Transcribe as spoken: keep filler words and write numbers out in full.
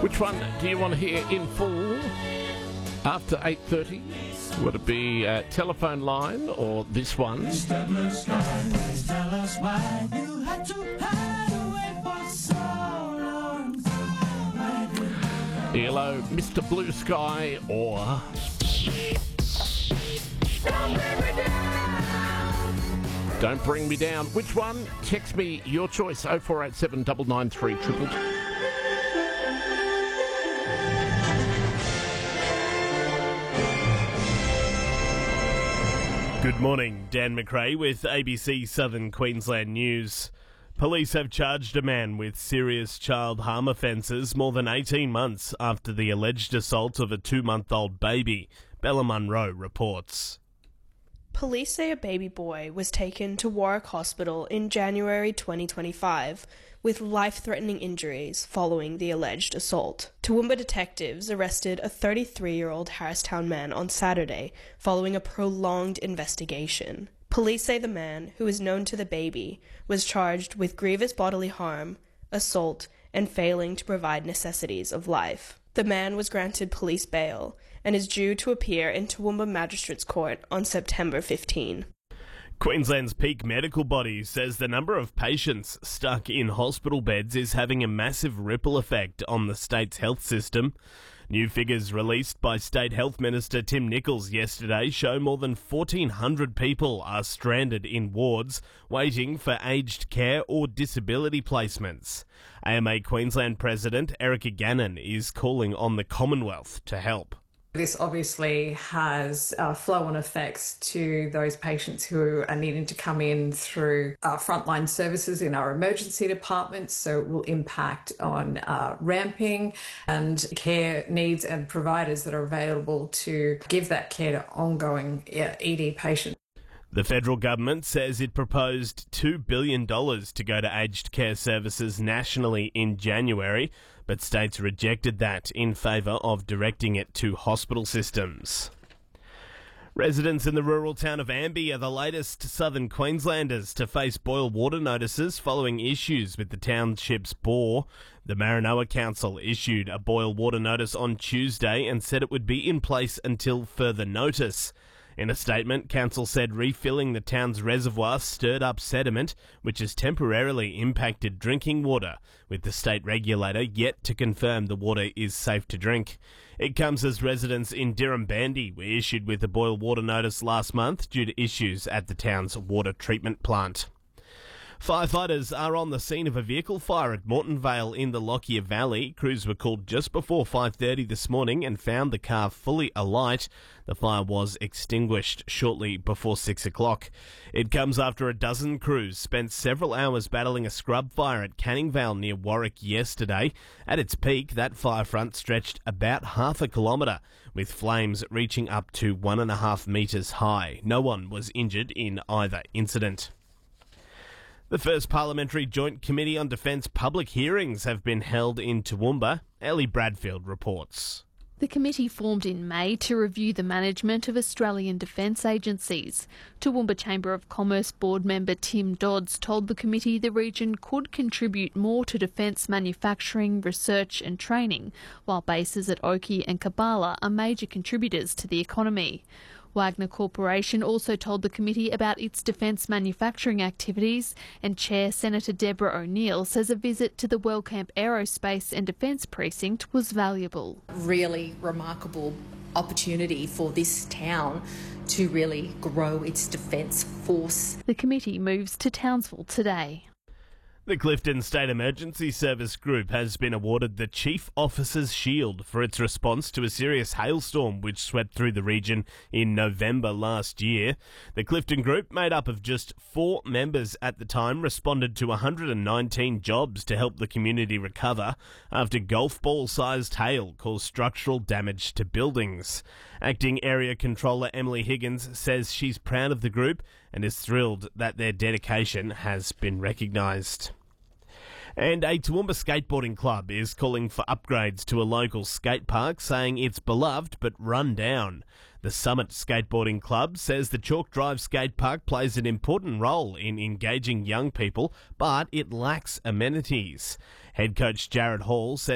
Which one do you want to hear in full after eight thirty? Would it be uh, telephone line or this one? Mister Blue Sky, please tell us why you had to hide away for so long. Hello, Mister Blue Sky or... Don't bring me down. Which one? Text me your choice. oh four eight seven nine nine three triple two. Good morning, Dan McRae with A B C Southern Queensland News. Police have charged a man with serious child harm offences more than eighteen months after the alleged assault of a two-month-old baby. Bella Munro reports. Police say a baby boy was taken to Warwick Hospital in January twenty twenty-five with life-threatening injuries following the alleged assault. Toowoomba detectives arrested a thirty-three-year-old Harristown man on Saturday following a prolonged investigation. Police say the man, who is known to the baby, was charged with grievous bodily harm, assault, and failing to provide necessities of life. The man was granted police bail and is due to appear in Toowoomba Magistrates Court on September fifteenth. Queensland's peak medical body says the number of patients stuck in hospital beds is having a massive ripple effect on the state's health system. New figures released by State Health Minister Tim Nicholls yesterday show more than fourteen hundred people are stranded in wards waiting for aged care or disability placements. A M A Queensland President Erica Gannon is calling on the Commonwealth to help. This obviously has uh, flow-on effects to those patients who are needing to come in through our frontline services in our emergency departments, so it will impact on uh, ramping and care needs and providers that are available to give that care to ongoing uh, E D patients. The federal government says it proposed two billion dollars to go to aged care services nationally in January, but states rejected that in favour of directing it to hospital systems. Residents in the rural town of Amby are the latest southern Queenslanders to face boil water notices following issues with the township's bore. The Maranoa Council issued a boil water notice on Tuesday and said it would be in place until further notice. In a statement, Council said refilling the town's reservoir stirred up sediment, which has temporarily impacted drinking water, with the state regulator yet to confirm the water is safe to drink. It comes as residents in Dirranbandi were issued with a boil water notice last month due to issues at the town's water treatment plant. Firefighters are on the scene of a vehicle fire at Moretonvale in the Lockyer Valley. Crews were called just before five thirty this morning and found the car fully alight. The fire was extinguished shortly before six o'clock. It comes after a dozen crews spent several hours battling a scrub fire at Canningvale near Warwick yesterday. At its peak, that fire front stretched about half a kilometre, with flames reaching up to one and a half metres high. No one was injured in either incident. The first Parliamentary Joint Committee on Defence public hearings have been held in Toowoomba. Ellie Bradfield reports. The committee formed in May to review the management of Australian defence agencies. Toowoomba Chamber of Commerce board member Tim Dodds told the committee the region could contribute more to defence manufacturing, research and training, while bases at Oakey and Kabala are major contributors to the economy. Wagner Corporation also told the committee about its defence manufacturing activities, and Chair Senator Deborah O'Neill says a visit to the Wellcamp Aerospace and Defence Precinct was valuable. Really remarkable opportunity for this town to really grow its defence force. The committee moves to Townsville today. The Clifton State Emergency Service Group has been awarded the Chief Officer's Shield for its response to a serious hailstorm which swept through the region in November last year. The Clifton Group, made up of just four members at the time, responded to one hundred nineteen jobs to help the community recover after golf ball-sized hail caused structural damage to buildings. Acting Area Controller Emily Higgins says she's proud of the group and is thrilled that their dedication has been recognised. And a Toowoomba skateboarding club is calling for upgrades to a local skate park, saying it's beloved but run down. The Summit Skateboarding Club says the Chalk Drive skate park plays an important role in engaging young people, but it lacks amenities. Head coach Jared Hall says